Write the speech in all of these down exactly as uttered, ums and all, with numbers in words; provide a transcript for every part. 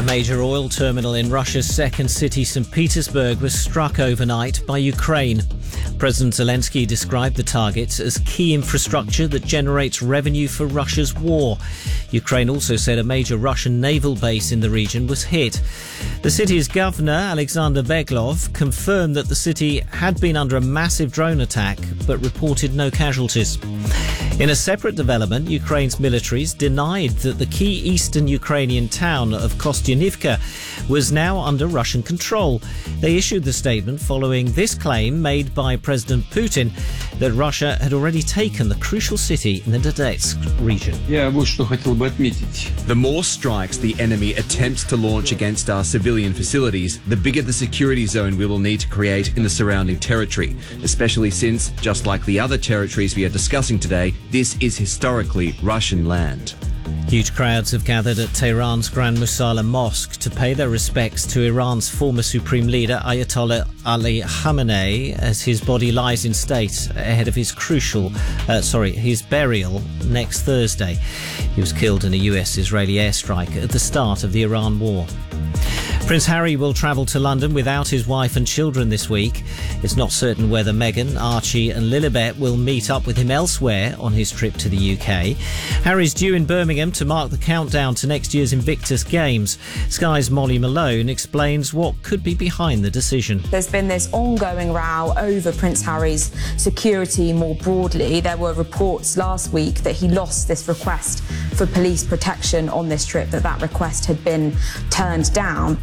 A major oil terminal in Russia's second city, Saint Petersburg, was struck overnight by Ukraine. President Zelensky described the targets as key infrastructure that generates revenue for Russia's war. Ukraine also said a major Russian naval base in the region was hit. The city's governor, Alexander Beglov, confirmed that the city had been under a massive drone attack, but reported no casualties. In a separate development, Ukraine's militaries denied that the key eastern Ukrainian town of Kostyanivka was now under Russian control. They issued the statement following this claim made by President Putin that Russia had already taken the crucial city in the Donetsk region. The more strikes the enemy attempts to launch against our civilian facilities, the bigger the security zone we will need to create in the surrounding territory, especially since, just like the other territories we are discussing today, this is historically Russian land. Huge crowds have gathered at Tehran's Grand Musalla Mosque to pay their respects to Iran's former supreme leader Ayatollah Ali Khamenei as his body lies in state ahead of his crucial, uh, sorry, his burial next Thursday. He was killed in a U S-Israeli airstrike at the start of the Iran war. Prince Harry will travel to London without his wife and children this week. It's not certain whether Meghan, Archie and Lilibet will meet up with him elsewhere on his trip to the U K. Harry's due in Birmingham to mark the countdown to next year's Invictus Games. Sky's Molly Malone explains what could be behind the decision. There's been this ongoing row over Prince Harry's security more broadly. There were reports last week that he lost this request for police protection on this trip, that that request had been turned down.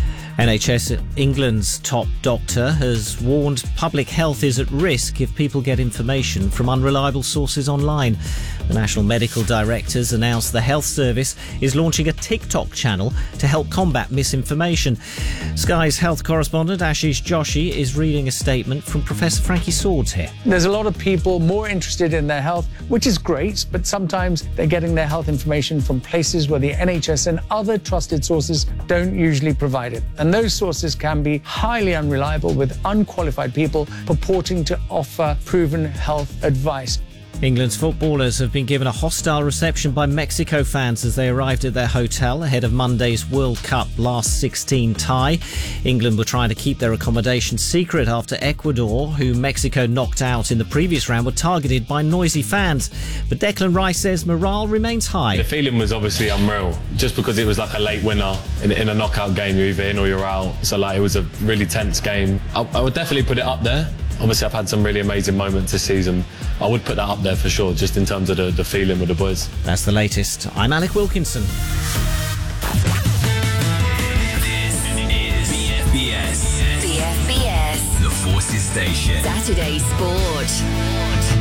N H S England's top doctor has warned public health is at risk if people get information from unreliable sources online. The National Medical Directors announced the Health Service is launching a TikTok channel to help combat misinformation. Sky's health correspondent Ashish Joshi is reading a statement from Professor Frankie Swords here. There's a lot of people more interested in their health, which is great, but sometimes they're getting their health information from places where the N H S and other trusted sources don't usually provide it. And those sources can be highly unreliable, with unqualified people purporting to offer proven health advice. England's footballers have been given a hostile reception by Mexico fans as they arrived at their hotel ahead of Monday's World Cup last sixteen tie. England were trying to keep their accommodation secret after Ecuador, who Mexico knocked out in the previous round, were targeted by noisy fans. But Declan Rice says morale remains high. The feeling was obviously unreal, just because it was like a late winner in, in a knockout game. You're either in or you're out. So like it was a really tense game. I, I would definitely put it up there. Obviously, I've had some really amazing moments this season. I would put that up there for sure, just in terms of the, the feeling with the boys. That's the latest. I'm Alec Wilkinson. This is B F B S. B F B S. The Forces Station. Saturday Sport.